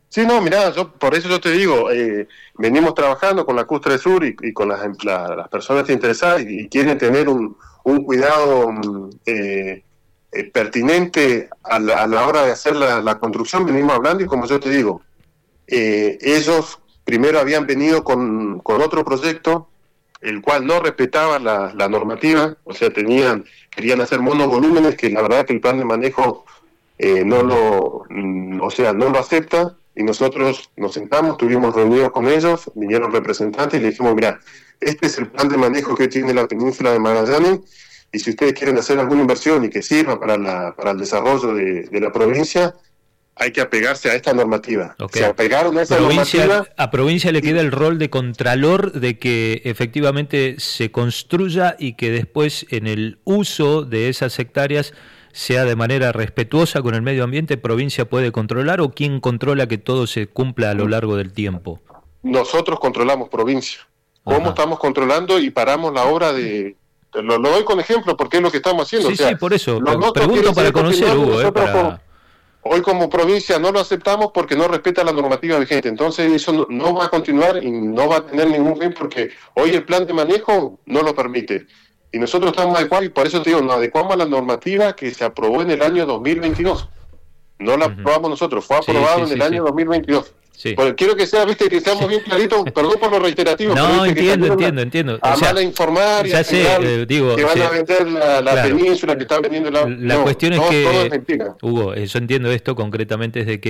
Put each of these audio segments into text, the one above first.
Sí, no, mirá, por eso yo te digo, venimos trabajando con la Custre Sur y con las personas interesadas y quieren tener un cuidado pertinente a la hora de hacer la construcción, venimos hablando y como yo te digo, ellos primero habían venido con otro proyecto, el cual no respetaba la normativa, o sea, querían hacer monovolúmenes, que la verdad que el plan de manejo no lo acepta, y nosotros nos sentamos, tuvimos reunidos con ellos, vinieron representantes y le dijimos, mira, este es el plan de manejo que tiene la península de Magallanes, y si ustedes quieren hacer alguna inversión y que sirva para el desarrollo de la provincia, hay que apegarse a esta normativa. Okay. Se apegaron a esa normativa. A provincia le queda el rol de contralor de que efectivamente se construya y que después en el uso de esas hectáreas sea de manera respetuosa con el medio ambiente. ¿Provincia puede controlar o quién controla que todo se cumpla a lo largo del tiempo? Nosotros controlamos provincia. ¿Cómo estamos controlando y paramos la obra de...? Lo doy con ejemplo porque es lo que estamos haciendo. Sí, o sea, sí, por eso. Pregunto para conocer, Hugo. Hoy como provincia no lo aceptamos porque no respeta la normativa vigente. Entonces eso no va a continuar y no va a tener ningún fin porque hoy el plan de manejo no lo permite. Y nosotros estamos adecuados y por eso te digo, nos adecuamos a la normativa que se aprobó en el año 2022. No la aprobamos nosotros, fue aprobado en el año 2022. Sí. Porque quiero que seamos bien claritos, perdón por lo reiterativo. No, entiendo. A mala informar y que van a vender la península, que están vendiendo la cuestión es que, todo es mentira. Hugo, yo entiendo esto concretamente, es de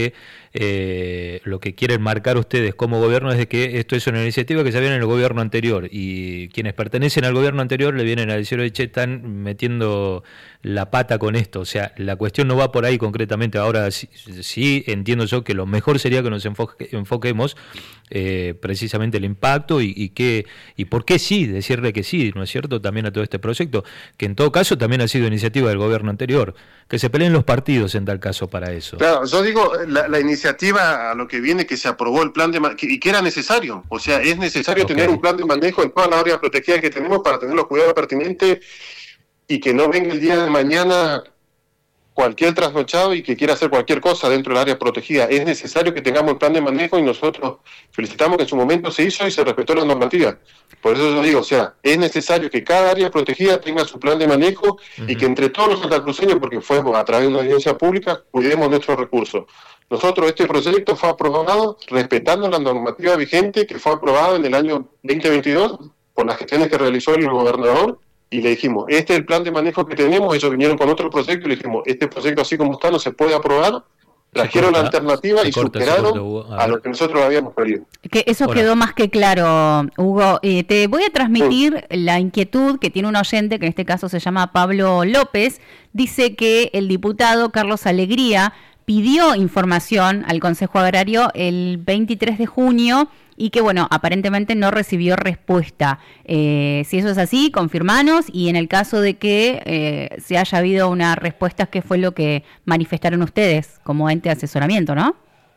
que lo que quieren marcar ustedes como gobierno es de que esto es una iniciativa que ya viene en el gobierno anterior y quienes pertenecen al gobierno anterior le vienen a decir, oye, che, están metiendo la pata con esto. O sea, la cuestión no va por ahí concretamente. Ahora sí entiendo yo que lo mejor sería que nos enfoquemos precisamente el impacto y por qué sí, decirle que sí, ¿no es cierto?, también a todo este proyecto, que en todo caso también ha sido iniciativa del gobierno anterior, que se peleen los partidos en tal caso para eso. Claro, yo digo, la iniciativa a lo que viene, que se aprobó el plan de manejo, y que era necesario, o sea, es necesario tener un plan de manejo en todas las áreas protegidas que tenemos para tener los cuidados pertinentes y que no venga el día de mañana cualquier trasnochado y que quiera hacer cualquier cosa dentro del área protegida. Es necesario que tengamos el plan de manejo y nosotros felicitamos que en su momento se hizo y se respetó la normativa. Por eso yo digo, o sea, es necesario que cada área protegida tenga su plan de manejo y que entre todos los santacruceños, porque fue a través de una audiencia pública, cuidemos nuestros recursos. Nosotros, este proyecto fue aprobado respetando la normativa vigente que fue aprobada en el año 2022 por las gestiones que realizó el gobernador. Y le dijimos, este es el plan de manejo que tenemos. Ellos vinieron con otro proyecto y le dijimos, este proyecto así como está no se puede aprobar. Trajeron la alternativa y superaron a lo que nosotros habíamos pedido. Que eso quedó más que claro, Hugo. Te voy a transmitir la inquietud que tiene un oyente, que en este caso se llama Pablo López. Dice que el diputado Carlos Alegría pidió información al Consejo Agrario el 23 de junio y que, bueno, aparentemente no recibió respuesta. Si eso es así, confirmanos, y en el caso de que se haya habido una respuesta, ¿qué fue lo que manifestaron ustedes como ente de asesoramiento, no?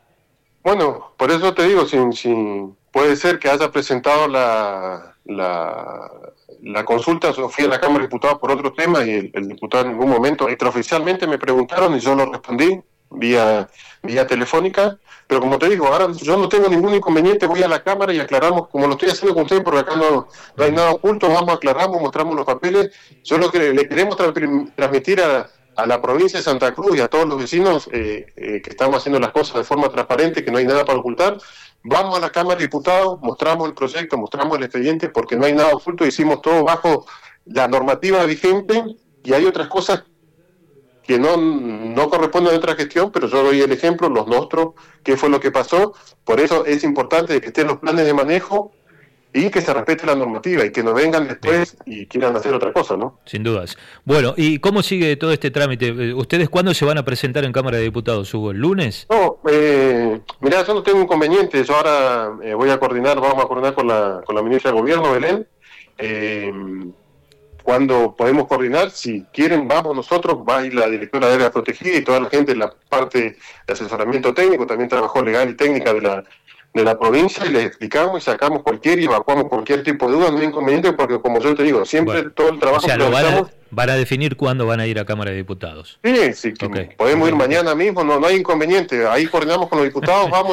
Bueno, por eso te digo, si puede ser que haya presentado la consulta. Yo fui a la Cámara de Diputados por otros temas y el diputado en ningún momento, extraoficialmente me preguntaron y yo lo respondí vía telefónica, pero como te digo, ahora yo no tengo ningún inconveniente, voy a la Cámara y aclaramos, como lo estoy haciendo con ustedes, porque acá no hay nada oculto, vamos, aclaramos, mostramos los papeles. Yo lo que le queremos transmitir a la provincia de Santa Cruz y a todos los vecinos que estamos haciendo las cosas de forma transparente, que no hay nada para ocultar. Vamos a la Cámara de Diputados, mostramos el proyecto, mostramos el expediente, porque no hay nada oculto, hicimos todo bajo la normativa vigente y hay otras cosas que no corresponden a otra gestión, pero yo doy el ejemplo, los nuestros, qué fue lo que pasó. Por eso es importante que estén los planes de manejo y que se respete la normativa y que no vengan después y quieran hacer otra cosa, ¿no? Sin dudas. Bueno, ¿y cómo sigue todo este trámite? ¿Ustedes cuándo se van a presentar en Cámara de Diputados, Hugo? ¿El lunes? No, mirá, yo no tengo inconveniente. Yo ahora vamos a coordinar con la ministra de Gobierno, Belén. Cuando podemos coordinar, si quieren, vamos nosotros, va a ir la directora de área protegida y toda la gente de la parte de asesoramiento técnico, también trabajó legal y técnica de la provincia, y les explicamos y sacamos y evacuamos cualquier tipo de duda, no hay inconveniente, porque como yo te digo, siempre todo el trabajo que realizamos... ¿Van a definir cuándo van a ir a Cámara de Diputados? Sí, podemos ir mañana mismo, no hay inconveniente, ahí coordinamos con los diputados, vamos.